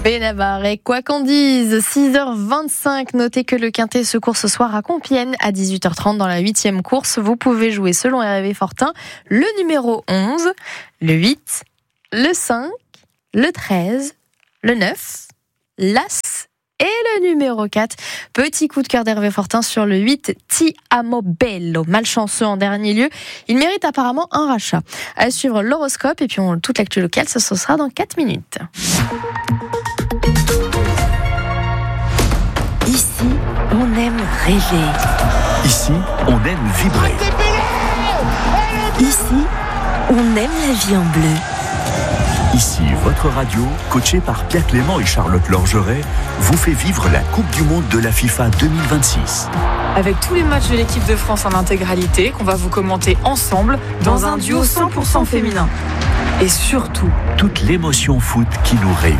Benabar et quoi qu'on dise, 6h25, notez que le Quintet se court ce soir à Compiègne à 18h30 dans la 8e course. Vous pouvez jouer selon Hervé Fortin le numéro 11, le 8, le 5, le 13, le 9, l'As et le numéro 4. Petit coup de cœur d'Hervé Fortin sur le 8, Ti Amo Bello. Malchanceux en dernier lieu. Il mérite apparemment un rachat. À suivre l'horoscope et puis toute l'actu locale, ça se sera dans 4 minutes. Ici, on aime rêver. Ici, on aime vibrer. Ici, on aime la vie en bleu. Ici, votre radio, coachée par Pierre Clément et Charlotte Lorgeret, vous fait vivre la Coupe du Monde de la FIFA 2026. Avec tous les matchs de l'équipe de France en intégralité, qu'on va vous commenter ensemble dans un duo 100% féminin. Et surtout, toute l'émotion foot qui nous réunit.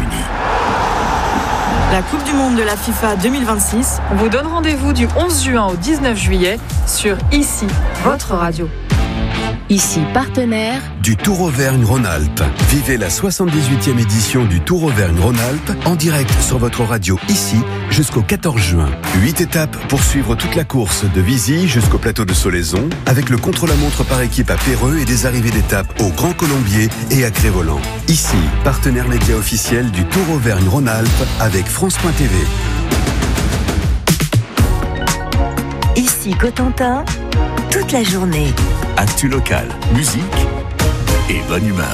La Coupe du Monde de la FIFA 2026, on vous donne rendez-vous du 11 juin au 19 juillet sur Ici, votre radio. Ici, partenaire du Tour Auvergne-Rhône-Alpes. Vivez la 78e édition du Tour Auvergne-Rhône-Alpes en direct sur votre radio ici jusqu'au 14 juin. 8 étapes pour suivre toute la course de Visy jusqu'au plateau de Solaison avec le contre-la-montre par équipe à Péreux et des arrivées d'étapes au Grand Colombier et à Crévolant. Ici, partenaire média officiel du Tour Auvergne-Rhône-Alpes avec France.tv. Ici, Cotentin, toute la journée. Actu locale, musique et bonne humeur.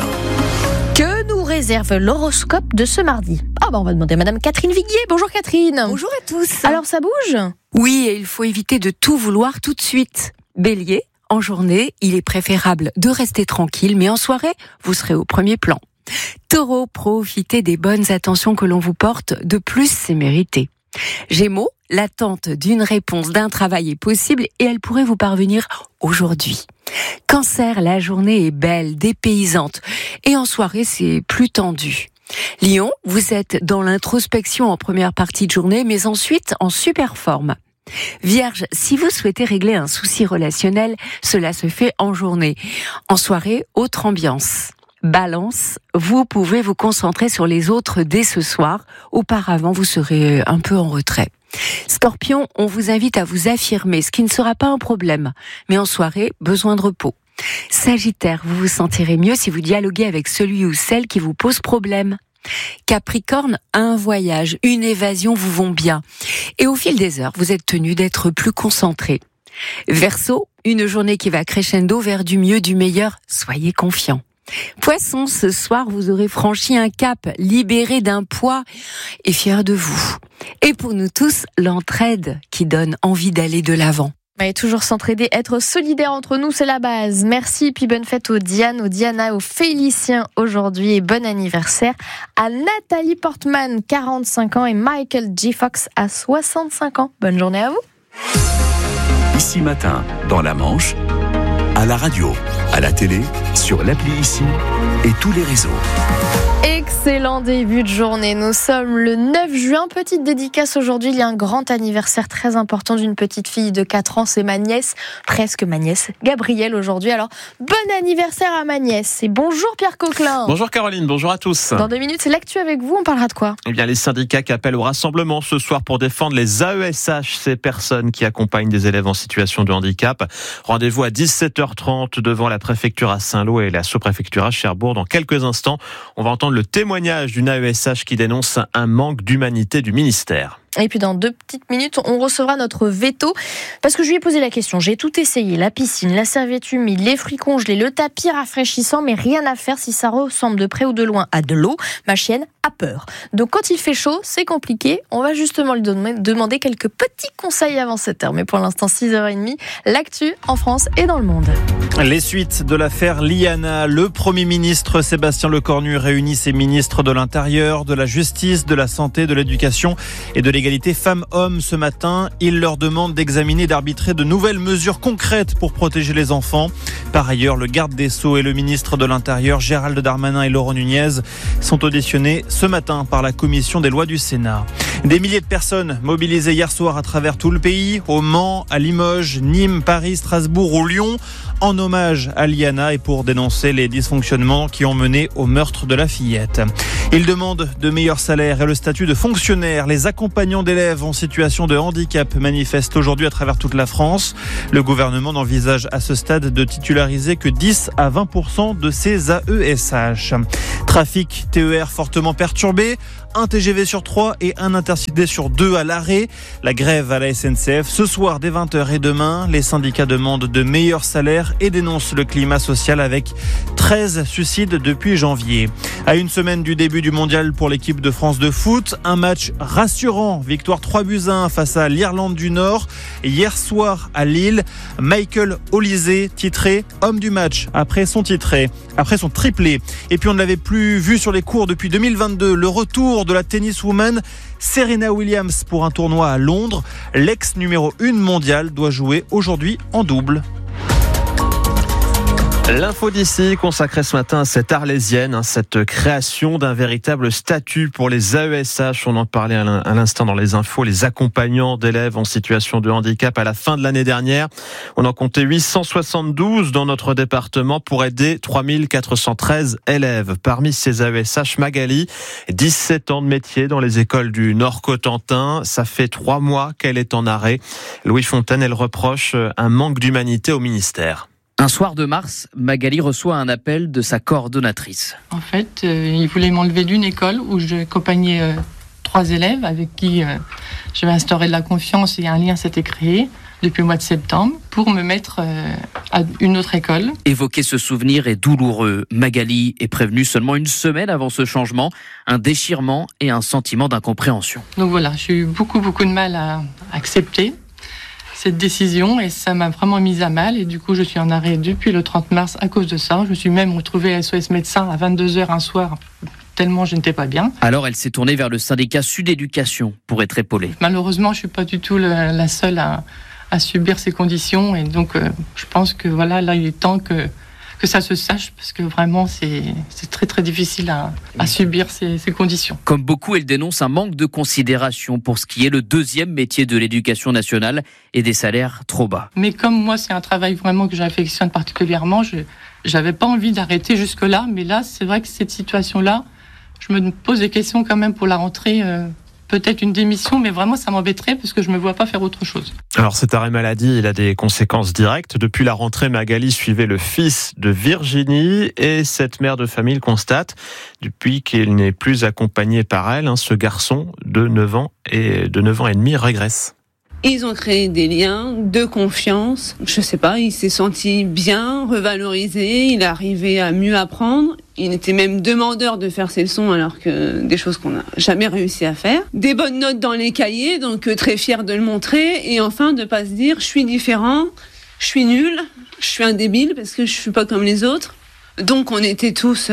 Que nous réserve l'horoscope de ce mardi ? On va demander à Madame Catherine Viguier. Bonjour Catherine. Bonjour à tous. Alors ça bouge ? Oui, et il faut éviter de tout vouloir tout de suite. Bélier, en journée, il est préférable de rester tranquille, mais en soirée, vous serez au premier plan. Taureau, profitez des bonnes attentions que l'on vous porte, de plus c'est mérité. Gémeaux, l'attente d'une réponse d'un travail est possible et elle pourrait vous parvenir aujourd'hui. Cancer, la journée est belle, dépaysante et en soirée c'est plus tendu. Lion, vous êtes dans l'introspection en première partie de journée mais ensuite en super forme. Vierge, si vous souhaitez régler un souci relationnel, cela se fait en journée. En soirée, autre ambiance. Balance, vous pouvez vous concentrer sur les autres dès ce soir. Auparavant, vous serez un peu en retrait. Scorpion, on vous invite à vous affirmer, ce qui ne sera pas un problème. Mais en soirée, besoin de repos. Sagittaire, vous vous sentirez mieux si vous dialoguez avec celui ou celle qui vous pose problème. Capricorne, un voyage, une évasion vous vont bien. Et au fil des heures, vous êtes tenu d'être plus concentré. Verseau, une journée qui va crescendo vers du mieux, du meilleur. Soyez confiant. Poisson, ce soir, vous aurez franchi un cap, libéré d'un poids et fier de vous. Et pour nous tous, l'entraide qui donne envie d'aller de l'avant. Et toujours s'entraider, être solidaire entre nous, c'est la base. Merci, puis bonne fête aux Diane, aux Diana, aux Féliciens aujourd'hui et bon anniversaire à Nathalie Portman, 45 ans et Michael J. Fox à 65 ans. Bonne journée à vous. Ici matin, dans la Manche, à la radio, à la télé, sur l'appli Ici et tous les réseaux. Excellent début de journée. Nous sommes le 9 juin. Petite dédicace aujourd'hui. Il y a un grand anniversaire très important d'une petite fille de 4 ans. C'est ma nièce, presque ma nièce, Gabrielle aujourd'hui. Alors, bon anniversaire à ma nièce. Et bonjour Pierre Coquelin. Bonjour Caroline, bonjour à tous. Dans 2 minutes, c'est l'actu avec vous. On parlera de quoi ? Eh bien, les syndicats qui appellent au rassemblement ce soir pour défendre les AESH, ces personnes qui accompagnent des élèves en situation de handicap. Rendez-vous à 17h30 devant la préfecture à Saint-Lô et la sous-préfecture à Cherbourg. Dans quelques instants, on va entendre le témoignage d'une AESH qui dénonce un manque d'humanité du ministère. Et puis dans 2 petites minutes, on recevra notre veto parce que je lui ai posé la question. J'ai tout essayé, la piscine, la serviette humide, les fruits congelés, le tapis rafraîchissant, mais rien à faire si ça ressemble de près ou de loin à de l'eau. Ma chienne a peur. Donc quand il fait chaud, c'est compliqué. On va justement lui demander quelques petits conseils avant cette heure. Mais pour l'instant, 6h30, l'actu en France et dans le monde. Les suites de l'affaire Liana. Le Premier ministre Sébastien Lecornu réunit ses ministres de l'Intérieur, de la Justice, de la Santé, de l'Éducation et de l'égalité femmes-hommes ce matin. Il leur demande d'examiner et d'arbitrer de nouvelles mesures concrètes pour protéger les enfants. Par ailleurs, le garde des Sceaux et le ministre de l'Intérieur, Gérald Darmanin et Laurent Nunez, sont auditionnés ce matin par la commission des lois du Sénat. Des milliers de personnes mobilisées hier soir à travers tout le pays, au Mans, à Limoges, Nîmes, Paris, Strasbourg ou Lyon. en hommage à Liana et pour dénoncer les dysfonctionnements qui ont mené au meurtre de la fillette. Ils demandent de meilleurs salaires et le statut de fonctionnaire. Les accompagnants d'élèves en situation de handicap manifestent aujourd'hui à travers toute la France. Le gouvernement n'envisage à ce stade de titulariser que 10 à 20% de ces AESH. Trafic TER fortement perturbé, un TGV sur 3 et un Intercité sur 2 à l'arrêt. La grève à la SNCF ce soir dès 20h et demain. Les syndicats demandent de meilleurs salaires et dénoncent le climat social avec 13 suicides depuis janvier. À une semaine du début du mondial pour l'équipe de France de foot, un match rassurant. Victoire 3-1 face à l'Irlande du Nord. Hier soir à Lille, Michael Olise titré homme du match après son triplé. Et puis on ne l'avait plus vu sur les cours depuis 2022. Le retour de la tenniswoman Serena Williams pour un tournoi à Londres. L'ex numéro 1 mondiale doit jouer aujourd'hui en double. L'info d'ici consacrée ce matin à cette Arlésienne, cette création d'un véritable statut pour les AESH. On en parlait à l'instant dans les infos, les accompagnants d'élèves en situation de handicap. À la fin de l'année dernière, on en comptait 872 dans notre département pour aider 3413 élèves. Parmi ces AESH, Magali, 17 ans de métier dans les écoles du Nord-Cotentin. Ça fait 3 mois qu'elle est en arrêt. Louis Fontaine, elle reproche un manque d'humanité au ministère. Un soir de mars, Magali reçoit un appel de sa coordonnatrice. En fait, il voulait m'enlever d'une école où j'accompagnais 3 élèves avec qui j'avais instauré de la confiance et un lien s'était créé depuis le mois de septembre pour me mettre à une autre école. Évoquer ce souvenir est douloureux. Magali est prévenue seulement une semaine avant ce changement, un déchirement et un sentiment d'incompréhension. Donc voilà, j'ai eu beaucoup de mal à accepter cette décision et ça m'a vraiment mise à mal et du coup je suis en arrêt depuis le 30 mars à cause de ça. Je me suis même retrouvée à SOS Médecins à 22h un soir tellement je n'étais pas bien. Alors elle s'est tournée vers le syndicat Sud Éducation pour être épaulée. Malheureusement je ne suis pas du tout la seule à subir ces conditions et donc je pense que voilà, là il est temps que ça se sache parce que vraiment c'est très difficile à subir ces conditions. Comme beaucoup, elle dénonce un manque de considération pour ce qui est le deuxième métier de l'éducation nationale et des salaires trop bas. Mais comme moi c'est un travail vraiment que j'affectionne particulièrement, je n'avais pas envie d'arrêter jusque-là, mais là c'est vrai que cette situation-là, je me pose des questions quand même pour la rentrée. Peut-être une démission, mais vraiment ça m'embêterait parce que je ne me vois pas faire autre chose. Alors cet arrêt maladie, il a des conséquences directes. Depuis la rentrée, Magali suivait le fils de Virginie et cette mère de famille constate, depuis qu'il n'est plus accompagné par elle, ce garçon de 9 ans et demi régresse. Ils ont créé des liens de confiance. Je sais pas, il s'est senti bien, revalorisé, il arrivait à mieux apprendre. Il était même demandeur de faire ses leçons alors que des choses qu'on n'a jamais réussi à faire. Des bonnes notes dans les cahiers, donc très fier de le montrer. Et enfin de pas se dire, je suis différent, je suis nul, je suis un débile parce que je suis pas comme les autres. Donc on était tous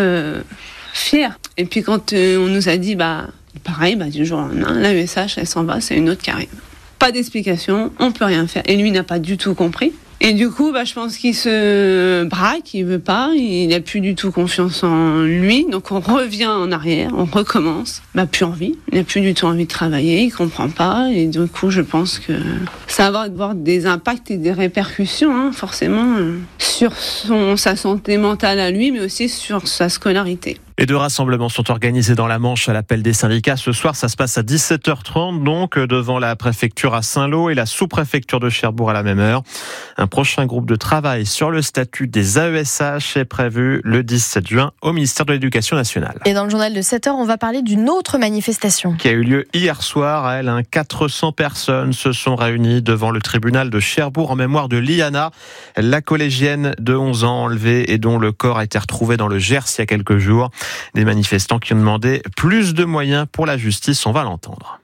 fiers. Et puis quand on nous a dit, pareil, du jour au lendemain, l'AESH, elle s'en va, c'est une autre qui arrive. Pas d'explication, on peut rien faire. Et lui n'a pas du tout compris. Et du coup, je pense qu'il se braque, il veut pas, il n'a plus du tout confiance en lui. Donc on revient en arrière, on recommence. Plus envie, il n'a plus du tout envie de travailler, il comprend pas. Et du coup, je pense que ça va avoir des impacts et des répercussions, forcément, sur sa santé mentale à lui, mais aussi sur sa scolarité. Les 2 rassemblements sont organisés dans la Manche à l'appel des syndicats. Ce soir, ça se passe à 17h30, donc devant la préfecture à Saint-Lô et la sous-préfecture de Cherbourg à la même heure. Un prochain groupe de travail sur le statut des AESH est prévu le 17 juin au ministère de l'Éducation nationale. Et dans le journal de 7h, on va parler d'une autre manifestation. Qui a eu lieu hier soir. 400 personnes se sont réunies devant le tribunal de Cherbourg en mémoire de Liana, la collégienne de 11 ans enlevée et dont le corps a été retrouvé dans le Gers il y a quelques jours. Des manifestants qui ont demandé plus de moyens pour la justice, on va l'entendre.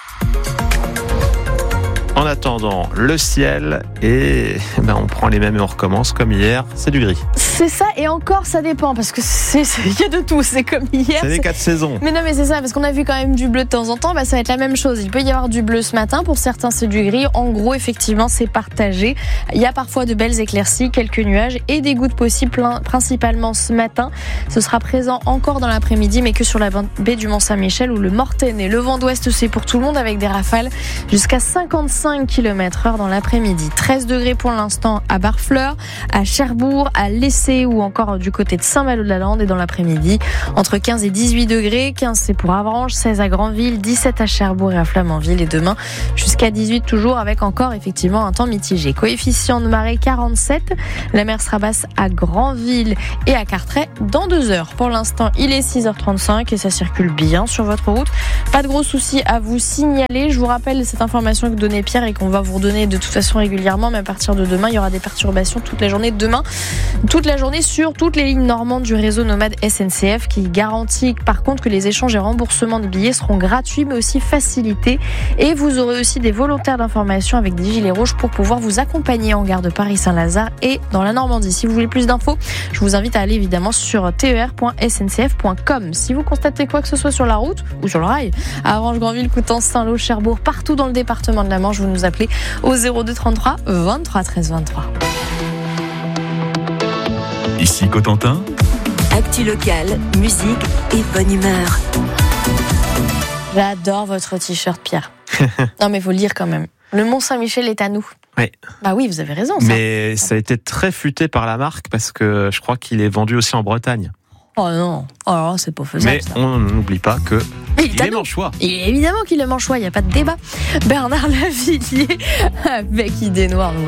En attendant, le ciel et on prend les mêmes et on recommence comme hier, c'est du gris. C'est ça, et encore ça dépend parce que il y a de tout, c'est comme hier. C'est les 4 saisons. Mais non, mais c'est ça, parce qu'on a vu quand même du bleu de temps en temps, ça va être la même chose. Il peut y avoir du bleu ce matin, pour certains c'est du gris. En gros, effectivement, c'est partagé. Il y a parfois de belles éclaircies, quelques nuages et des gouttes possibles, principalement ce matin. Ce sera présent encore dans l'après-midi, mais que sur la baie du Mont-Saint-Michel ou le Mortaine. Et le vent d'ouest, c'est pour tout le monde avec des rafales jusqu'à 55 25 km/h dans l'après-midi. 13 degrés pour l'instant à Barfleur, à Cherbourg, à Lessé ou encore du côté de Saint-Malo-de-la-Lande. Et dans l'après-midi, entre 15 et 18 degrés. 15 c'est pour Avranches, 16 à Granville, 17 à Cherbourg et à Flamanville. Et demain, jusqu'à 18 toujours avec encore effectivement un temps mitigé. Coefficient de marée 47. La mer sera basse à Granville et à Carteret dans 2 heures. Pour l'instant, il est 6h35 et ça circule bien sur votre route. Pas de gros soucis à vous signaler. Je vous rappelle cette information que donnait Pierre et qu'on va vous redonner de toute façon régulièrement. Mais à partir de demain, il y aura des perturbations toute la journée. Demain, toute la journée sur toutes les lignes normandes du réseau Nomade SNCF qui garantit par contre que les échanges et remboursements de billets seront gratuits mais aussi facilités. Et vous aurez aussi des volontaires d'information avec des gilets rouges pour pouvoir vous accompagner en gare de Paris-Saint-Lazare et dans la Normandie. Si vous voulez plus d'infos, je vous invite à aller évidemment sur ter.sncf.com. Si vous constatez quoi que ce soit sur la route ou sur le rail, à Avranches, Granville, Coutances, Saint-Lô, Cherbourg, partout dans le département de la Manche, vous nous appelez au 02 33 23 13 23. Ici Cotentin. Actu locale, musique et bonne humeur. J'adore votre t-shirt, Pierre. Non mais faut le dire quand même. Le Mont-Saint-Michel est à nous. Oui. Bah oui, vous avez raison. Mais ça a été très futé par la marque parce que je crois qu'il est vendu aussi en Bretagne. Oh non, oh, c'est pas faisable. Mais on n'oublie pas que il est manchois. Évidemment qu'il est manchois, il n'y a pas de débat. Bernard Lavillier avec Idée Noire.